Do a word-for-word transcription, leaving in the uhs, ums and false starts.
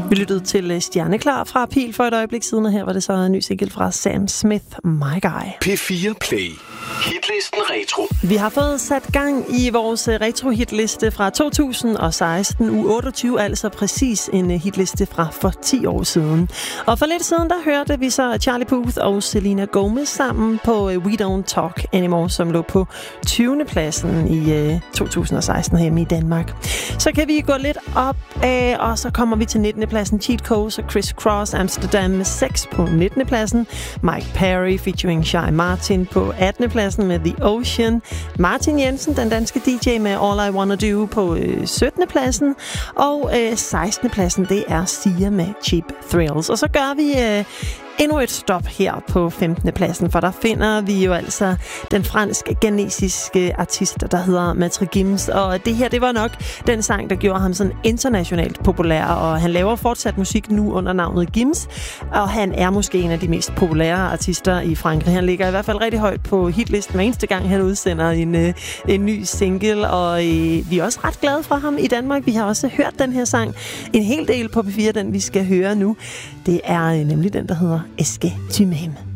Vi lyttede til Stjerneklar fra Pil for et øjeblik siden, og her var det så en ny single fra Sam Smith, My Guy. P fire Play. Hitlisten Retro. Vi har fået sat gang i vores retro-hitliste fra to tusind og seksten, uge otteogtyve, altså præcis en hitliste fra for ti år siden. Og for lidt siden, der hørte vi så Charlie Puth og Selena Gomez sammen på We Don't Talk Anymore, som lå på tyvende pladsen i to tusind og seksten hjemme i Danmark. Så kan vi gå lidt op af, og så kommer vi til nittende pladsen. Cheat Codes og Criss Cross Amsterdam med seks på nittende pladsen. Mike Perry featuring Shy Martin på attende pladsen med The Ocean. Martin Jensen, den danske D J med All I Wanna Do på øh, syttende pladsen. Og øh, sekstende pladsen, det er Sia med Cheap Thrills. Og så gør vi øh, endnu et stop her på femtende pladsen, for der finder vi jo altså den fransk-ghanesiske artist, der hedder Maitre Gims. Og det her, det var nok den sang, der gjorde ham sådan internationalt populær, og han laver fortsat musik nu under navnet Gims, og han er måske en af de mest populære artister i Frankrig. Han ligger i hvert fald rigtig højt på hitlisten hver eneste gang, han udsender en, øh, en ny single, og øh, vi er også ret glade for ham i Danmark. Vi har også hørt den her sang en hel del på P fire, den vi skal høre nu. Det er øh, nemlig den, der hedder Est-ce que tu m'aimes?